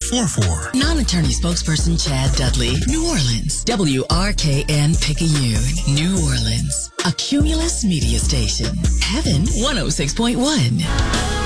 844. Non-attorney spokesperson Chad Dudley, New Orleans. WRKN Picayune, New Orleans. A Cumulus media station. Heaven 106.1.